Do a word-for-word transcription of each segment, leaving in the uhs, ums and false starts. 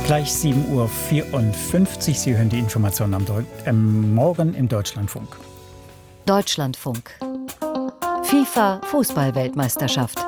Gleich sieben Uhr vierundfünfzig. Sie hören die Informationen am Deu- ähm, Morgen im Deutschlandfunk. Deutschlandfunk. FIFA Fußball-Weltmeisterschaft.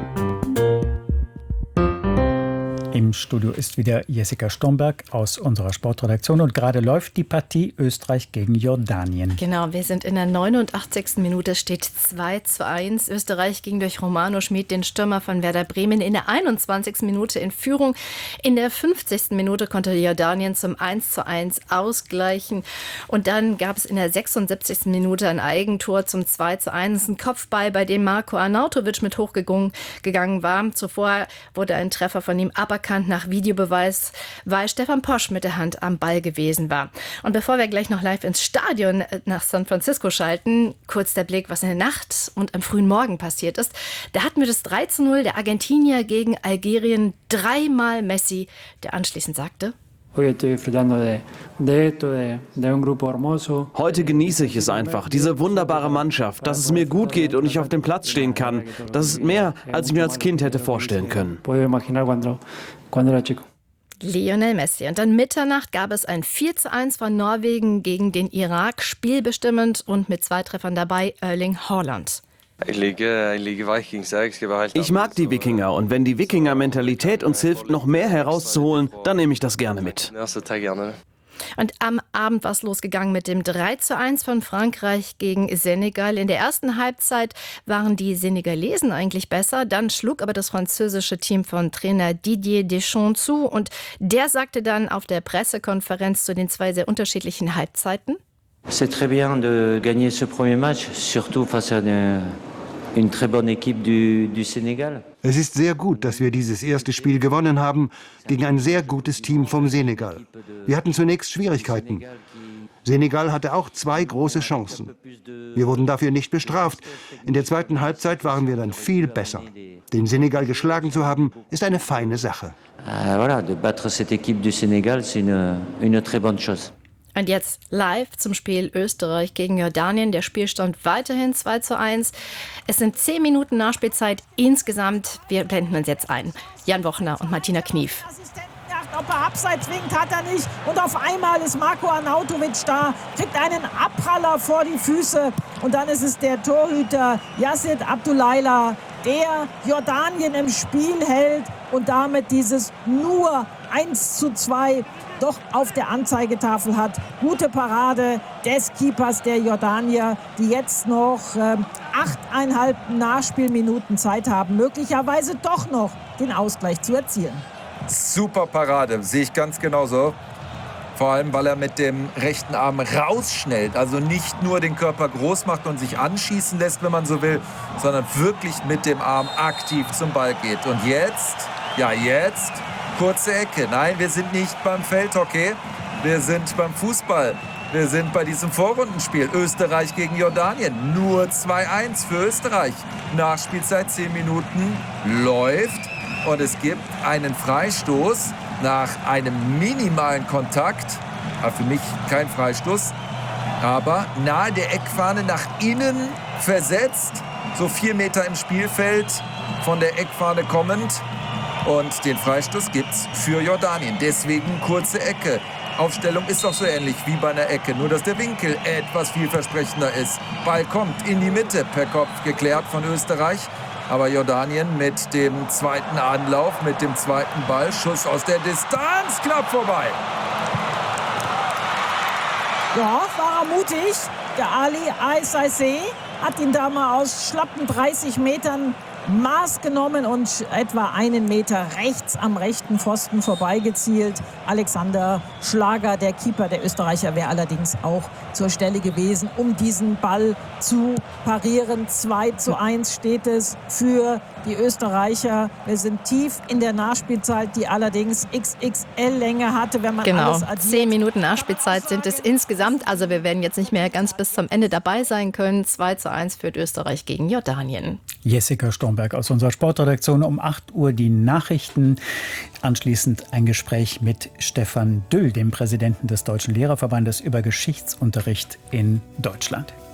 Im Studio ist wieder Jessica Stomberg aus unserer Sportredaktion und gerade läuft die Partie Österreich gegen Jordanien. Genau, wir sind in der neunundachtzigsten Minute, steht zwei zu eins. Österreich ging durch Romano Schmid, den Stürmer von Werder Bremen, in der einundzwanzigsten Minute in Führung. In der fünfzigsten Minute konnte Jordanien zum eins zu eins ausgleichen. Und dann gab es in der sechsundsiebzigsten Minute ein Eigentor zum zwei zu eins. Ein Kopfball, bei dem Marko Arnautovic mit hochgegangen war. Zuvor wurde ein Treffer von ihm aberkannt nach Videobeweis, weil Stefan Posch mit der Hand am Ball gewesen war. Und bevor wir gleich noch live ins Stadion nach San Francisco schalten, kurz der Blick, was in der Nacht und am frühen Morgen passiert ist. Da hatten wir das drei zu null der Argentinier gegen Algerien, dreimal Messi, der anschließend sagte: Heute genieße ich es einfach, diese wunderbare Mannschaft, dass es mir gut geht und ich auf dem Platz stehen kann. Das ist mehr, als ich mir als Kind hätte vorstellen können. Lionel Messi. Und dann Mitternacht gab es ein vier zu eins von Norwegen gegen den Irak, spielbestimmend und mit zwei Treffern dabei Erling Haaland. Ich liege, ich liege Vikings. Ich mag die Wikinger und wenn die Wikinger-Mentalität uns hilft, noch mehr herauszuholen, dann nehme ich das gerne mit. Und am Abend war es losgegangen mit dem drei zu eins von Frankreich gegen Senegal. In der ersten Halbzeit waren die Senegalesen eigentlich besser. Dann schlug aber das französische Team von Trainer Didier Deschamps zu. Und der sagte dann auf der Pressekonferenz zu den zwei sehr unterschiedlichen Halbzeiten: C'est très bien de gagner ce premier match, surtout face à une, une très bonne équipe du, du Sénégal. Es ist sehr gut, dass wir dieses erste Spiel gewonnen haben gegen ein sehr gutes Team vom Senegal. Wir hatten zunächst Schwierigkeiten. Senegal hatte auch zwei große Chancen. Wir wurden dafür nicht bestraft. In der zweiten Halbzeit waren wir dann viel besser. Den Senegal geschlagen zu haben, ist eine feine Sache. Euh, voilà, de battre cette équipe du Sénégal, c'est une, une très bonne chose. Und jetzt live zum Spiel Österreich gegen Jordanien. Der Spielstand weiterhin zwei zu eins. Es sind zehn Minuten Nachspielzeit insgesamt. Wir blenden uns jetzt ein. Jan Wochner und Martina Knief. Ob er abseits winkt, hat er nicht. Und auf einmal ist Marko Arnautovic da, kriegt einen Abpraller vor die Füße. Und dann ist es der Torhüter Yassid Abdullaila, der Jordanien im Spiel hält und damit dieses nur eins zu zwei doch auf der Anzeigetafel hat. Gute Parade des Keepers der Jordanier, die jetzt noch äh, achteinhalb Nachspielminuten Zeit haben, möglicherweise doch noch den Ausgleich zu erzielen. Super Parade, sehe ich ganz genauso. Vor allem, weil er mit dem rechten Arm rausschnellt. Also nicht nur den Körper groß macht und sich anschießen lässt, wenn man so will, sondern wirklich mit dem Arm aktiv zum Ball geht. Und jetzt, ja jetzt, kurze Ecke. Nein, wir sind nicht beim Feldhockey, wir sind beim Fußball. Wir sind bei diesem Vorrundenspiel Österreich gegen Jordanien. Nur zwei eins für Österreich. Nachspielzeit zehn Minuten läuft. Und es gibt einen Freistoß nach einem minimalen Kontakt. Aber für mich kein Freistoß. Aber nahe der Eckfahne nach innen versetzt. So vier Meter im Spielfeld von der Eckfahne kommend. Und den Freistoß gibt's für Jordanien. Deswegen kurze Ecke. Aufstellung ist doch so ähnlich wie bei einer Ecke. Nur dass der Winkel etwas vielversprechender ist. Ball kommt in die Mitte. Per Kopf geklärt von Österreich. Aber Jordanien mit dem zweiten Anlauf, mit dem zweiten Ball, Schuss aus der Distanz, knapp vorbei. Ja, war er mutig. Der Ali Aissaise hat ihn da mal aus schlappen dreißig Metern Maß genommen und etwa einen Meter rechts am rechten Pfosten vorbeigezielt. Alexander Schlager, der Keeper der Österreicher, wäre allerdings auch zur Stelle gewesen, um diesen Ball zu parieren. zwei zu eins steht es für die Österreicher. Wir sind tief in der Nachspielzeit, die allerdings X X L-Länge hatte, wenn man genau. alles addiert. Zehn Minuten Nachspielzeit sind es insgesamt. Also wir werden jetzt nicht mehr ganz bis zum Ende dabei sein können. zwei zu eins führt Österreich gegen Jordanien. Jessica Stomberg aus unserer Sportredaktion. Um acht Uhr die Nachrichten. Anschließend ein Gespräch mit Stefan Düll, dem Präsidenten des Deutschen Lehrerverbandes, über Geschichtsunterricht in Deutschland.